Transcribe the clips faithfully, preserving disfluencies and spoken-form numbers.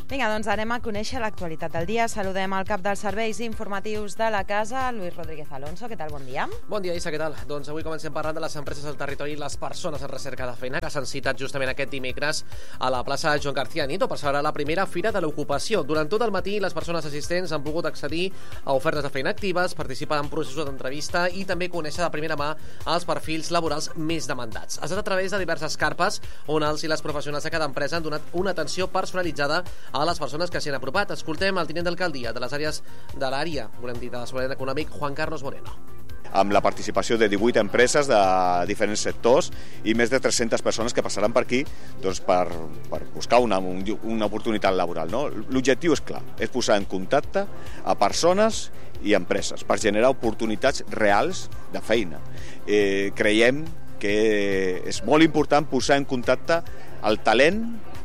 Vinga, doncs anem a conèixer l'actualitat del dia. Saludem el cap dels serveis informatius de la casa, Luis Rodríguez Alonso. Què tal? Bon dia. Bon dia, Isa, què tal? Doncs avui comencem parlant de les empreses del territori i les persones en recerca de feina que s'han citat justament aquest dimecres a la plaça Joan García Nito per celebrar la primera Fira de l'Ocupació. Durant tot el matí, les persones assistents han pogut accedir a ofertes de feina actives, participar en processos d'entrevista i també conèixer de primera mà els perfils laborals més demandats. Ha estat a través de diverses carpes on els i les professionals de cada empresa han donat una atenció personalitzada a les persones que s'hi han apropat. Escoltem el tinent d'alcaldia de les àrees de l'àrea, volem dir, de desenvolupament econòmic, Juan Carlos Moreno. Amb la participació de divuit empreses de diferents sectors i més de tres-centes persones que passaran per aquí doncs, per, per buscar una, una oportunitat laboral. No? L'objectiu és clar, és posar en contacte a persones i empreses per generar oportunitats reals de feina. Eh, creiem que és molt important posar en contacte el talent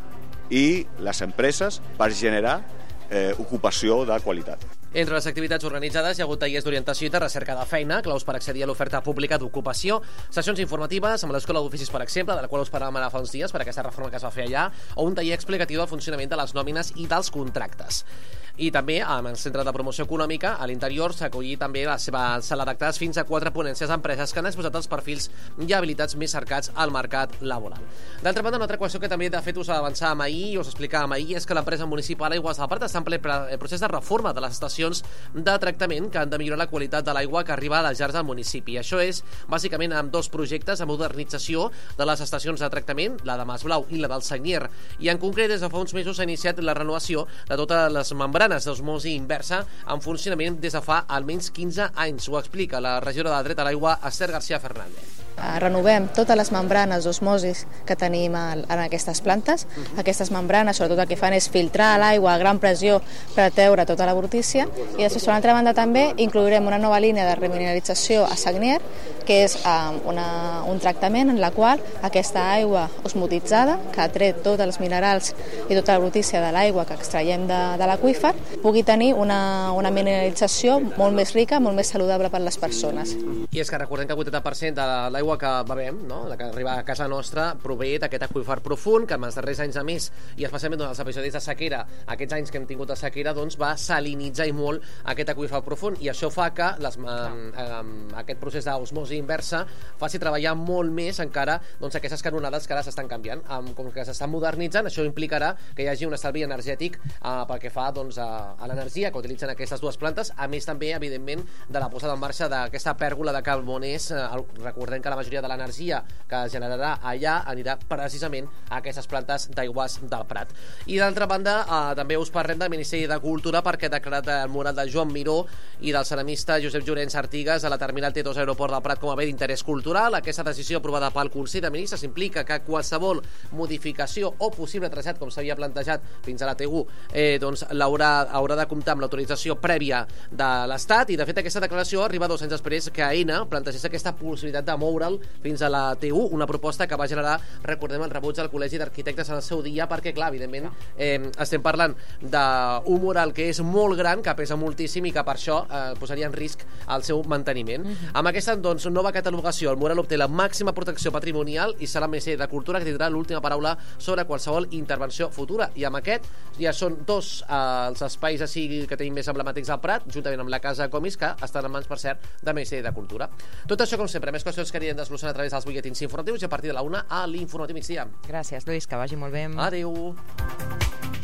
i les empreses per generar eh, ocupació de qualitat. Entre les activitats organitzades hi ha hagut tallers d'orientació i de recerca de feina, claus per accedir a l'oferta pública d'ocupació, sessions informatives amb l'Escola d'Oficis, per exemple, de la qual us parlàvem ara fa uns dies per aquesta reforma que es va fer allà, o un taller explicatiu del funcionament de les nòmines i dels contractes. I també, amb el Centre de Promoció Econòmica, a l'interior s'ha acollit també la seva sala d'actes fins a quatre ponències d'empreses que han exposat els perfils i habilitats més cercats al mercat laboral. D'altra banda, una altra qüestió que també de fet us avançàvem ahir i us explicàvem ahir és que l'empresa municipal Aigües del Prat està en ple procés de reforma de les estacions de tractament que han de millorar la qualitat de l'aigua que arriba a les llars del municipi. Això és, bàsicament, amb dos projectes de modernització de les estacions de tractament, la de Masblau i la del Sagnier, i en concret des de fa uns mesos s'ha iniciat la renovació de totes les membranes d'osmosi inversa en funcionament des de fa almenys quinze anys. Ho explica la regidora de Dret a l'Aigua, Esther García Fernández. Renovem totes les membranes d'osmosis que tenim en aquestes plantes. Uh-huh. Aquestes membranes, sobretot el que fan és filtrar l'aigua a gran pressió per treure tota la brutícia. I després, per l'altra banda, també inclourem una nova línia de remineralització a Sagnier, que és um, una, un tractament en la qual aquesta aigua osmotitzada, que ha tret tots els minerals i tota la brutícia de l'aigua que extraiem de, de l'aqüífer, pugui tenir una, una mineralització molt més rica, molt més saludable per a les persones. I és que recordem que el vuitanta per cent de l'aigua que bevem, no? La que arriba a casa nostra, prové d'aquest aqüífer profund que en els darrers anys a més, i especialment durant els episodis de sequera, aquests anys que hem tingut de sequera, doncs va salinitzar i molt aquest aqüífer profund, i això fa que les, eh, eh, aquest procés d'osmosi inversa faci treballar molt més encara doncs, aquestes canonades que ara s'estan canviant. Um, com que s'estan modernitzant, això implicarà que hi hagi un estalvi energètic uh, pel que fa doncs, a, a l'energia que utilitzen aquestes dues plantes, a més també, evidentment, de la posada en marxa d'aquesta pèrgola de Carboners. Uh, recordem que la majoria de l'energia que es generarà allà anirà precisament a aquestes plantes d'Aigües del Prat. I d'altra banda, eh, també us parlem del Ministeri de Cultura perquè ha declarat el mural de Joan Miró i del ceramista Josep Llorenç Artigas a la terminal T dos Aeroport del Prat com a bé d'interès cultural. Aquesta decisió aprovada pel Consell de Ministres implica que qualsevol modificació o possible trasllat, com s'havia plantejat fins a la T u, eh, doncs l'haurà haurà de comptar amb l'autorització prèvia de l'Estat, i de fet aquesta declaració arriba dos anys després que AENA plantegés aquesta possibilitat de moure'l fins a la T u, una proposta que va generar, recordem, el rebuig del Col·legi d'Arquitectes en el seu dia, perquè clar, evidentment eh, estem parlant d'un mural que és molt gran, que pesa moltíssim i que per això eh, posaria en risc el seu manteniment. Uh-huh. Amb aquesta doncs, nova catalogació, el mural obté la màxima protecció patrimonial i serà el Ministeri de Cultura que tindrà l'última paraula sobre qualsevol intervenció futura, i amb aquest ja són dos eh, els espais així que tenim més emblemàtics al Prat, juntament amb la Casa Comis, que estan en mans, per cert, del Ministeri de Cultura. Tot això, com sempre, més qüestions que anirem desglossant a través dels butlletins informatius i a partir de la una a l'Informatiu Migdia. Gràcies, Lluís, que vagi molt bé. Adéu.